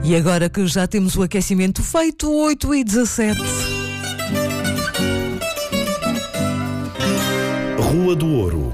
E agora que já temos o aquecimento feito, 8h17. Rua do Ouro.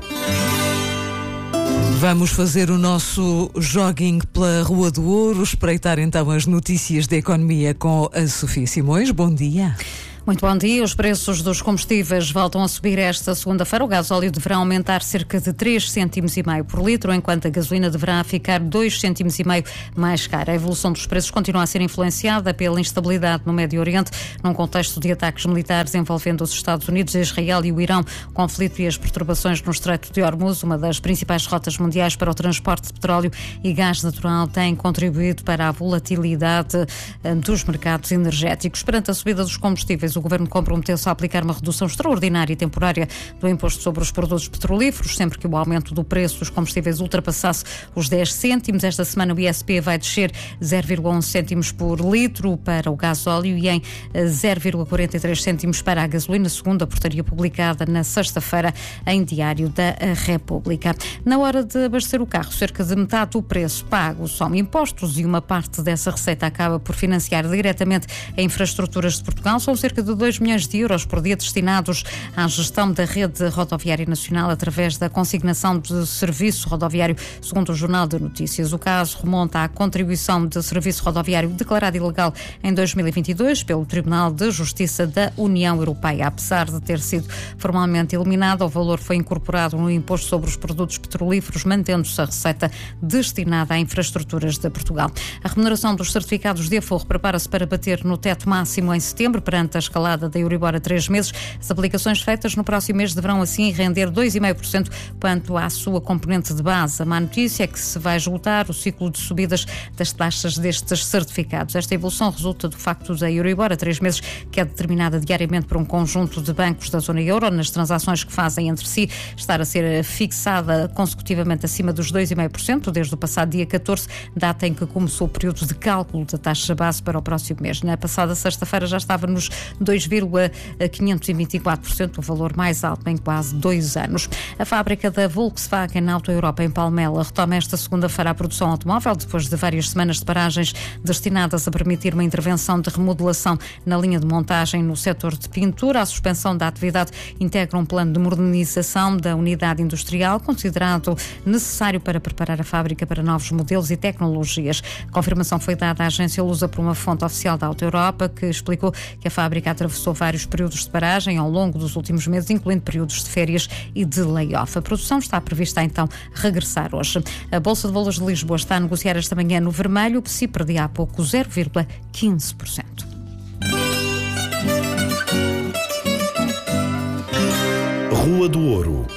Vamos fazer o nosso jogging pela Rua do Ouro, espreitar então as notícias da economia com a Sofia Simões. Bom dia. Muito bom dia. Os preços dos combustíveis voltam a subir esta segunda-feira. O gasóleo deverá aumentar cerca de 3,5 cêntimos por litro, enquanto a gasolina deverá ficar 2,5 cêntimos mais cara. A evolução dos preços continua a ser influenciada pela instabilidade no Médio Oriente, num contexto de ataques militares envolvendo os Estados Unidos, Israel e o Irão. O conflito e as perturbações no Estreito de Hormuz, uma das principais rotas mundiais para o transporte de petróleo e gás natural, têm contribuído para a volatilidade dos mercados energéticos. Perante a subida dos combustíveis, o Governo comprometeu-se a aplicar uma redução extraordinária e temporária do imposto sobre os produtos petrolíferos, sempre que o aumento do preço dos combustíveis ultrapassasse os 10 cêntimos. Esta semana o ISP vai descer 0,11 cêntimos por litro para o gasóleo e em 0,43 cêntimos para a gasolina, segundo a portaria publicada na sexta-feira em Diário da República. Na hora de abastecer o carro, cerca de metade do preço pago são impostos e uma parte dessa receita acaba por financiar diretamente a infraestruturas de Portugal. São cerca de 2 milhões de euros por dia destinados à gestão da rede rodoviária nacional através da consignação de serviço rodoviário, segundo o Jornal de Notícias. O caso remonta à contribuição de serviço rodoviário declarada ilegal em 2022 pelo Tribunal de Justiça da União Europeia. Apesar de ter sido formalmente eliminado, o valor foi incorporado no imposto sobre os produtos petrolíferos, mantendo-se a receita destinada a infraestruturas de Portugal. A remuneração dos certificados de aforro prepara-se para bater no teto máximo em setembro, perante a escalada da Euribor a 3 meses. As aplicações feitas no próximo mês deverão assim render 2,5% quanto à sua componente de base. A má notícia é que se vai esgotar o ciclo de subidas das taxas destes certificados. Esta evolução resulta do facto da Euribor a 3 meses, que é determinada diariamente por um conjunto de bancos da zona euro, nas transações que fazem entre si, estar a ser fixada consecutivamente acima dos 2,5% desde o passado dia 14, data em que começou o período de cálculo da taxa base para o próximo mês. Na passada sexta-feira já estava nos 2,524%, o valor mais alto em quase 2 anos. A fábrica da Volkswagen na Auto Europa, em Palmela, retoma esta segunda-feira a produção automóvel, depois de várias semanas de paragens destinadas a permitir uma intervenção de remodelação na linha de montagem no setor de pintura. A suspensão da atividade integra um plano de modernização da unidade industrial, considerado necessário para preparar a fábrica para novos modelos e tecnologias. A confirmação foi dada à agência Lusa por uma fonte oficial da Auto Europa, que explicou que a fábrica atravessou vários períodos de paragem ao longo dos últimos meses, incluindo períodos de férias e de layoff. A produção está prevista então regressar hoje. A Bolsa de Valores de Lisboa está a negociar esta manhã no vermelho, que se perdia há pouco 0,15%. Rua do Ouro.